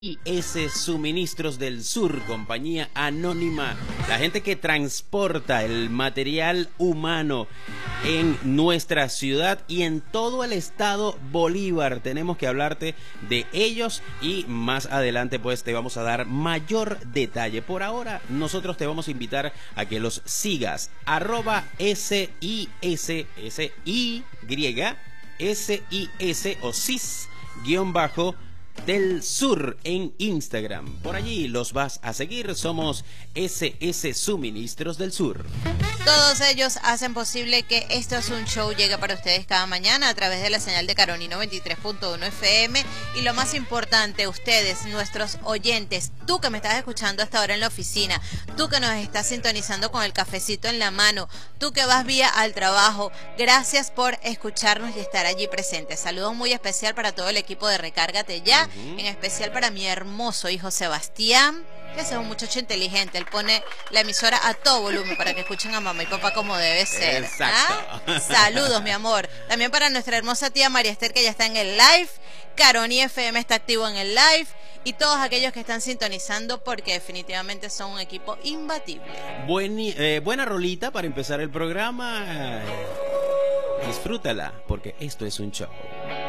Y ese Suministros del Sur, compañía anónima, la gente que transporta el material humano en nuestra ciudad y en todo el estado Bolívar. Tenemos que hablarte de ellos y más adelante pues te vamos a dar mayor detalle. Por ahora nosotros te vamos a invitar a que los sigas, @SIS o SIS del Sur en Instagram. Por allí los vas a seguir. Somos SS Suministros del Sur. Todos ellos hacen posible que Esto es un Show llegue para ustedes cada mañana a través de la señal de Caroni 93.1 FM. Y lo más importante, ustedes, nuestros oyentes, tú que me estás escuchando hasta ahora en la oficina, tú que nos estás sintonizando con el cafecito en la mano, tú que vas vía al trabajo, gracias por escucharnos y estar allí presentes. Saludos muy especial para todo el equipo de Recárgate Ya, en especial para mi hermoso hijo Sebastián, que es un muchacho inteligente. Él pone la emisora a todo volumen para que escuchen a mamá y papá como debe ser. Exacto. Saludos, mi amor. También para nuestra hermosa tía María Esther, que ya está en el live. Caroni FM está activo en el live. Y todos aquellos que están sintonizando, porque definitivamente son un equipo imbatible. Buena rolita para empezar el programa. Disfrútala, porque esto es un show.